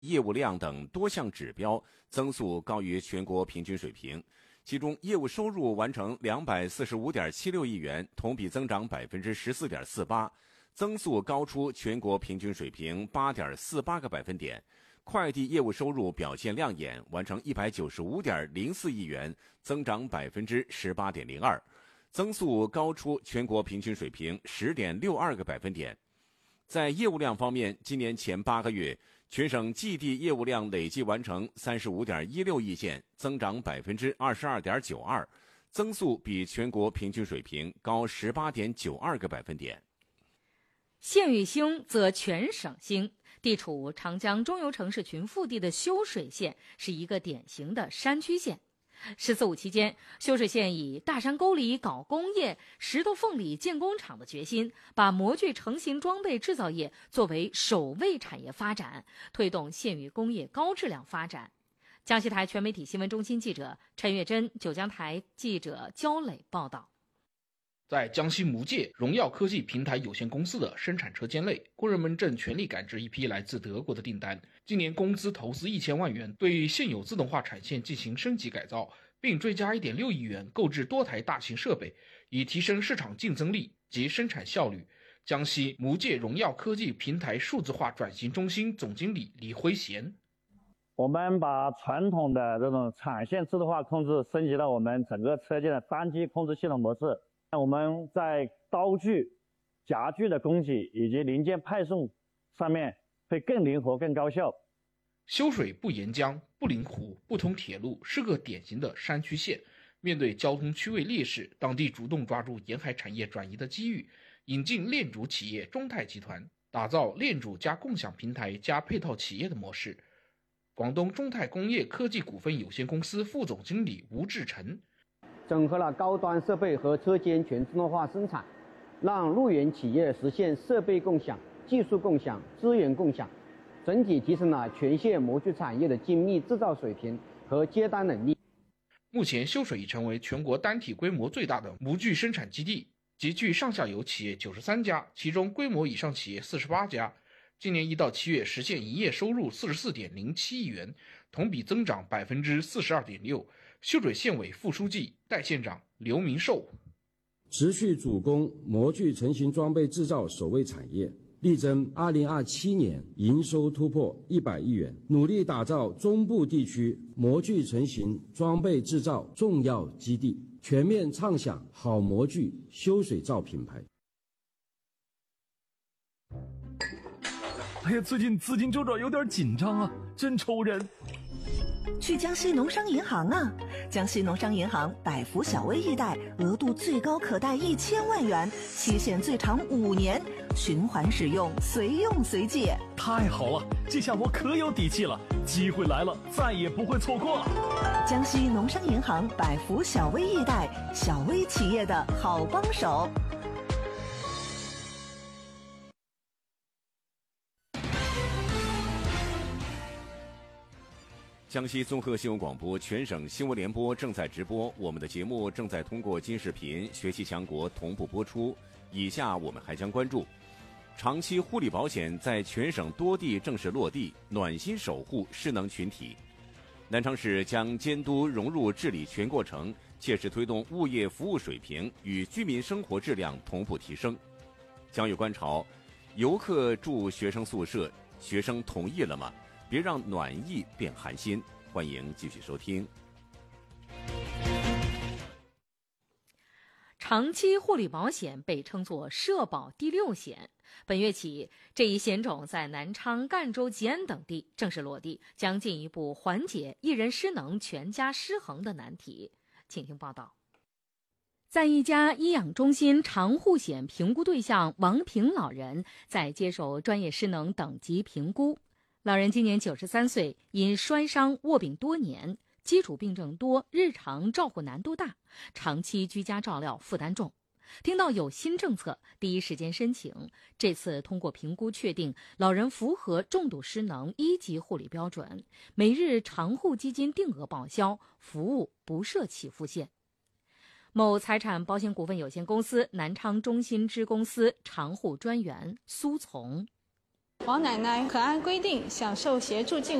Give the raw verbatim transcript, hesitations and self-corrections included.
业务量等多项指标增速高于全国平均水平。其中，业务收入完成两百四十五点七六亿元，同比增长百分之十四点四八，增速高出全国平均水平八点四八个百分点。快递业务收入表现亮眼，完成一百九十五点零四亿元，增长百分之十八点零二，增速高出全国平均水平十点六二个百分点。在业务量方面，今年前八个月，全省寄递业务量累计完成三十五点一六亿件，增长百分之二十二点九二，增速比全国平均水平高十八点九二个百分点。 县域兴则全省兴。地处长江中游城市群腹地的修水县是一个典型的山区县。十四五期间，修水县以大山沟里搞工业、石头缝里建工厂的决心，把模具成型装备制造业作为首位产业发展，推动县域工业高质量发展。江西台全媒体新闻中心记者陈月珍、九江台记者焦磊报道。 在江西무界荣耀科技平台有限公司的生产车间内，工人们正全力赶制一批来自德国的订单。今年公司投资一千万元，对现有自动化产线进行升级改造，并追加一点六亿元购置多台大型设备，以提升市场竞争力及生产效率。江西무界荣耀科技平台数字化转型中心总经理李辉贤： 我们把传统的这种产线自动化控制升级到我们整个车间的单机控制系统模式。我们在刀具、夹具的供给以及零件派送上面会更灵活、更高效。 修水不沿江、不临湖、不通铁路，是个典型的山区县。面对交通区位劣势，当地主动抓住沿海产业转移的机遇，引进链主企业中泰集团，打造链主加共享平台加配套企业的模式。广东中泰工业科技股份有限公司副总经理吴志成： 整合了高端设备和车间全自动化生产，让入园企业实现设备共享、技术共享、资源共享，整体提升了全县模具产业的精密制造水平和接单能力。 目前，修水已成为全国单体规模最大的模具生产基地，集聚上下游企业九十三家，其中规模以上企业四十八家。今年一到七月实现营业收入四十四点零七亿元，同比增长百分之四十二点六。修水县委副书记、代县长刘明寿： 持续主攻模具成型装备制造首位产业，力争二零二七年营收突破一百亿元，努力打造中部地区模具成型装备制造重要基地，全面唱响好模具修水造品牌。 哎呀，最近资金周转有点紧张啊，真愁人。 去江西农商银行啊！江西农商银行百福小微易贷，额度最高可贷一千万元，期限最长五年，循环使用，随用随借。 太好了，这下我可有底气了，机会来了，再也不会错过了。 江西农商银行百福小微易贷，小微企业的好帮手。 江西综合新闻广播全省新闻联播正在直播，我们的节目正在通过金视频、学习强国同步播出。以下我们还将关注：长期护理保险在全省多地正式落地，暖心守护失能群体。南昌市将监督融入治理全过程，切实推动物业服务水平与居民生活质量同步提升。江有观潮，游客住学生宿舍，学生同意了吗？别让暖意变寒心。欢迎继续收听。 长期护理保险被称作社保第六险，本月起，这一险种在南昌、赣州、吉安等地正式落地，将进一步缓解一人失能、全家失衡的难题。请听报道。在一家医养中心，长护险评估对象王平老人在接受专业失能等级评估。老人今年九十三岁，因摔伤卧病多年，基础病症多，日常照护难度大，长期居家照料负担重。听到有新政策，第一时间申请。这次通过评估确定，老人符合重度失能一级护理标准，每日长护基金定额报销，服务不设起付线。某财产保险股份有限公司南昌中心支公司长护专员苏从： 王奶奶可按规定享受协助进